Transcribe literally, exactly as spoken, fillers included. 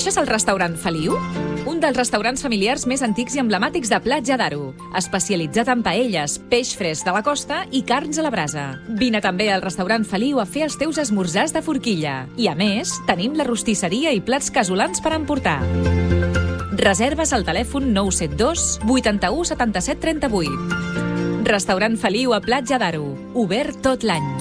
Coneixes el restaurant Feliu? Un dels restaurants familiars més antics i emblemàtics de Platja d'Aro, especialitzat en paelles, peix fresc de la costa i carns a la brasa. Vine també al restaurant Feliu a fer els teus esmorzars de forquilla. I a més, tenim la rostisseria i plats casolans per emportar. Reserves al telèfon nou set dos vuitanta-u setanta-set trenta-vuit. Restaurant Feliu a Platja d'Aro, obert tot l'any.